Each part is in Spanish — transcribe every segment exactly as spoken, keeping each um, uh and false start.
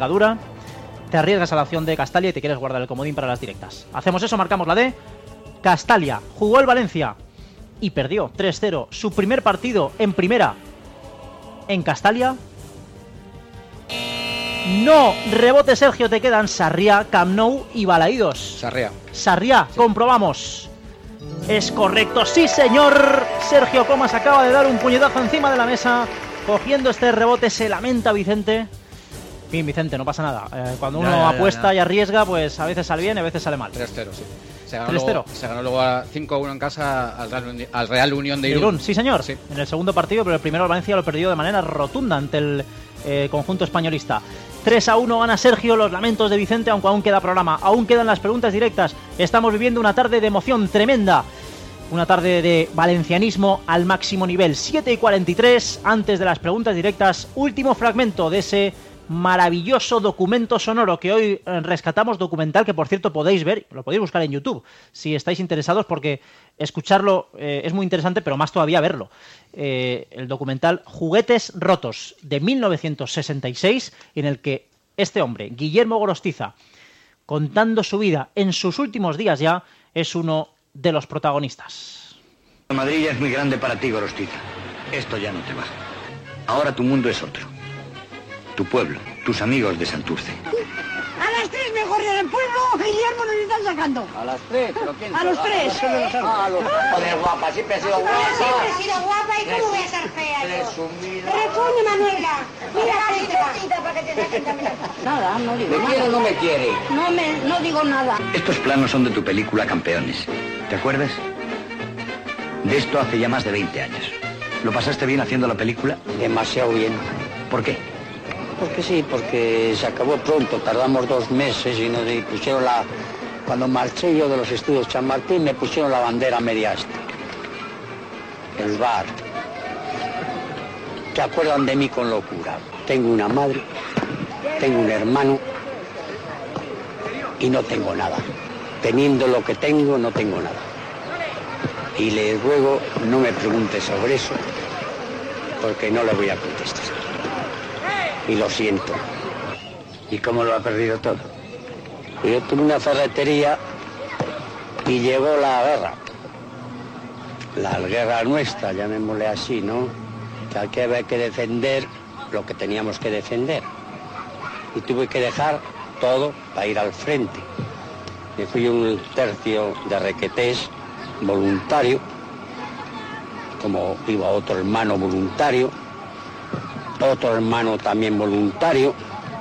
envergadura, te arriesgas a la opción de Castalia y te quieres guardar el comodín para las directas. Hacemos eso, marcamos la de Castalia. Jugó el Valencia y perdió tres cero su primer partido en primera en Castalia. No, rebote Sergio, te quedan Sarriá, Camp Nou y Balaídos. Sarriá. Sarriá, sí. Comprobamos. Es correcto, sí señor. Sergio Comas acaba de dar un puñetazo encima de la mesa. Cogiendo este rebote se lamenta Vicente. Bien, Vicente, no pasa nada. Eh, cuando uno ya, ya, apuesta ya, ya. y arriesga, pues a veces sale bien y a veces sale mal. tres cero, sí. Se ganó, luego, se ganó luego a cinco uno en casa al Real, al Real Unión de Irún. Irún. Sí señor, sí. En el segundo partido, pero el primero el Valencia lo perdió de manera rotunda ante el eh, conjunto españolista. tres a uno gana Sergio, los lamentos de Vicente, aunque aún queda programa, aún quedan las preguntas directas. Estamos viviendo una tarde de emoción tremenda, una tarde de valencianismo al máximo nivel. Siete y cuarenta y tres, antes de las preguntas directas, último fragmento de ese maravilloso documento sonoro que hoy rescatamos, documental que por cierto podéis ver, lo podéis buscar en YouTube si estáis interesados, porque escucharlo eh, es muy interesante, pero más todavía verlo. Eh, el documental Juguetes Rotos de mil novecientos sesenta y seis, en el que este hombre, Guillermo Gorostiza, contando su vida en sus últimos días ya, es uno de los protagonistas. Madrid ya es muy grande para ti, Gorostiza. Esto ya no te va. Ahora tu mundo es otro. Tu pueblo, tus amigos de Santurce. A las tres me corren el pueblo, Guillermo nos están sacando. ¿A las tres? ¿Pero quién? A los tres. Ah, a los tres. Joder, guapa, siempre he sido guapa. Siempre he sido guapa y cómo voy a ser fea. Presumida. Responde, Manuela. Mira, cosita para que te dejen también. Nada, no digo ¿Me nada. quiere o no me quiere? No, me, no digo nada. Estos planos son de tu película Campeones. ¿Te acuerdas? De esto hace ya más de veinte años. ¿Lo pasaste bien haciendo la película? Demasiado bien. ¿Por qué? Porque sí, porque se acabó pronto, tardamos dos meses y nos pusieron la... Cuando marché yo de los estudios Chamartín, me pusieron la bandera media asta. El bar. ¿Se acuerdan de mí con locura? Tengo una madre, tengo un hermano y no tengo nada. Teniendo lo que tengo, no tengo nada. Y les ruego, no me pregunte sobre eso, porque no le voy a contestar. Y lo siento. ¿Y cómo lo ha perdido todo? Yo tuve una ferretería y llegó la guerra. La guerra nuestra, llamémosle así, ¿no? Que aquí había que defender lo que teníamos que defender. Y tuve que dejar todo para ir al frente. Me fui un tercio de requetés voluntario, como iba otro hermano voluntario, otro hermano también voluntario,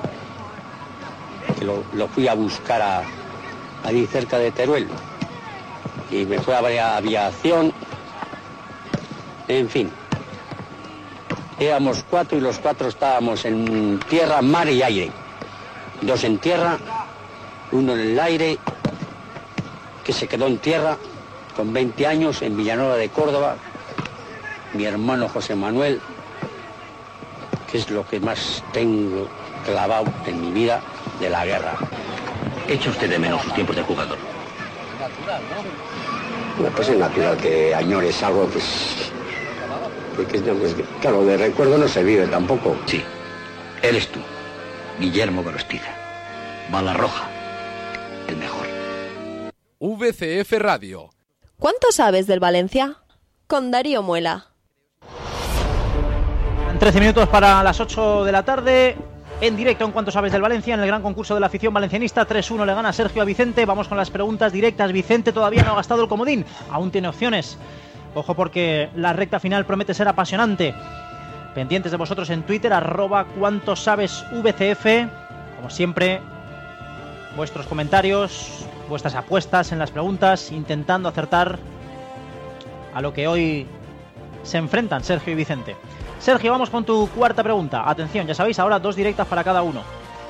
que lo, lo fui a buscar a, allí cerca de Teruel, y me fue a aviación, en fin. Éramos cuatro y los cuatro estábamos en tierra, mar y aire. Dos en tierra, uno en el aire, que se quedó en tierra con veinte años en Villanueva de Córdoba, mi hermano José Manuel, que es lo que más tengo clavado en mi vida de la guerra. ¿Echa usted de menos sus tiempos de jugador? Natural, ¿no? Bueno, pues es natural que añores algo, pues... Porque, pues, claro, de recuerdo no se vive tampoco. Sí, eres tú, Guillermo Gorostiza. Bala roja, el mejor. V C F Radio. ¿Cuánto sabes del Valencia? Con Darío Muela. trece minutos para las ocho de la tarde. En directo en Cuánto sabes del Valencia, en el gran concurso de la afición valencianista. tres uno le gana Sergio a Vicente. Vamos con las preguntas directas. Vicente todavía no ha gastado el comodín, aún tiene opciones. Ojo, porque la recta final promete ser apasionante. Pendientes de vosotros en Twitter, arroba cuánto sabes V C F. Como siempre, vuestros comentarios, vuestras apuestas en las preguntas, intentando acertar a lo que hoy se enfrentan Sergio y Vicente. Sergio, vamos con tu cuarta pregunta. Atención, ya sabéis, ahora dos directas para cada uno.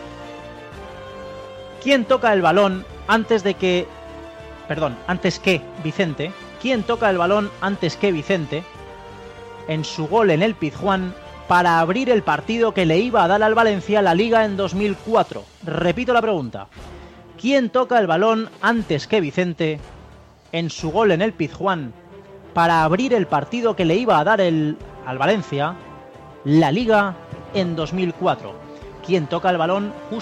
¿Quién toca el balón antes de que... Perdón, antes que Vicente... ¿Quién toca el balón antes que Vicente en su gol en el Pizjuán para abrir el partido que le iba a dar al Valencia la Liga en dos mil cuatro? Repito la pregunta. ¿Quién toca el balón antes que Vicente en su gol en el Pizjuán para abrir el partido que le iba a dar el, al Valencia la Liga en dos mil cuatro? ¿Quién toca el balón justo